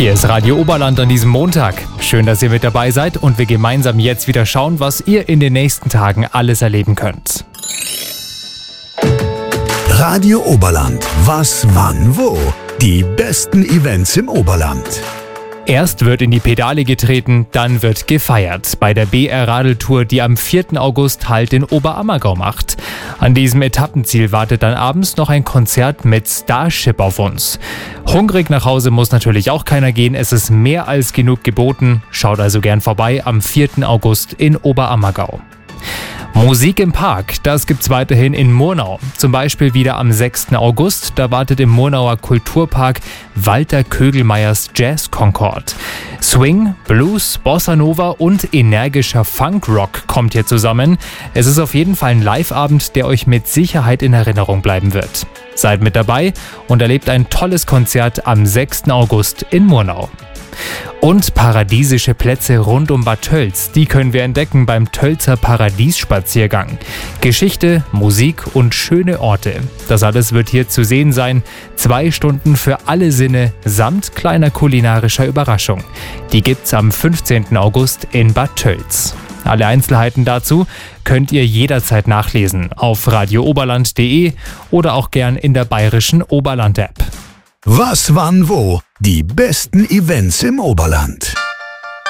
Hier ist Radio Oberland an diesem Montag. Schön, dass ihr mit dabei seid und wir gemeinsam jetzt wieder schauen, was ihr in den nächsten Tagen alles erleben könnt. Radio Oberland. Was, wann, wo? Die besten Events im Oberland. Erst wird in die Pedale getreten, dann wird gefeiert bei der BR-Radeltour, die am 4. August Halt in Oberammergau macht. An diesem Etappenziel wartet dann abends noch ein Konzert mit Starship auf uns. Hungrig nach Hause muss natürlich auch keiner gehen, es ist mehr als genug geboten. Schaut also gern vorbei am 4. August in Oberammergau. Musik im Park, das gibt's weiterhin in Murnau. Zum Beispiel wieder am 6. August, da wartet im Murnauer Kulturpark Walter Kögelmeiers Jazz Concord. Swing, Blues, Bossa Nova und energischer Funkrock kommt hier zusammen. Es ist auf jeden Fall ein Live-Abend, der euch mit Sicherheit in Erinnerung bleiben wird. Seid mit dabei und erlebt ein tolles Konzert am 6. August in Murnau. Und paradiesische Plätze rund um Bad Tölz, die können wir entdecken beim Tölzer Paradiesspaziergang. Geschichte, Musik und schöne Orte. Das alles wird hier zu sehen sein. 2 Stunden für alle Sinne samt kleiner kulinarischer Überraschung. Die gibt's am 15. August in Bad Tölz. Alle Einzelheiten dazu könnt ihr jederzeit nachlesen auf radiooberland.de oder auch gern in der bayerischen Oberland-App. Was, wann, wo? Die besten Events im Oberland.